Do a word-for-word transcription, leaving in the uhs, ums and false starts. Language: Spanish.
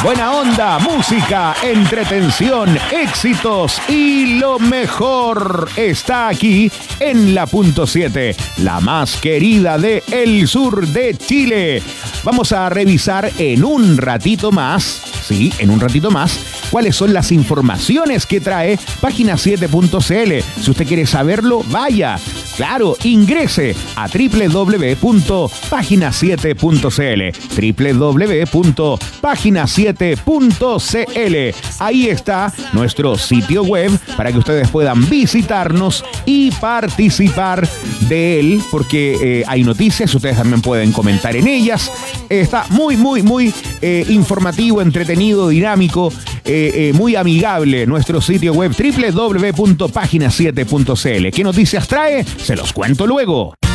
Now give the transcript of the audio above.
Buena onda, música, entretención, éxitos y lo mejor está aquí en la punto siete, la más querida de el sur de Chile. Vamos a revisar en un ratito más, sí, en un ratito más, cuáles son las informaciones que trae página siete punto c l. Si usted quiere saberlo, vaya. Claro, ingrese a doble u doble u doble u punto página siete punto c l, doble u doble u doble u punto página siete punto c l. Ahí está nuestro sitio web para que ustedes puedan visitarnos y participar de él, porque eh, hay noticias, ustedes también pueden comentar en ellas. Eh, está muy, muy, muy eh, informativo, entretenido, dinámico, eh, eh, muy amigable nuestro sitio web doble u doble u doble u punto página siete punto c l. ¿Qué noticias trae? Se los cuento luego.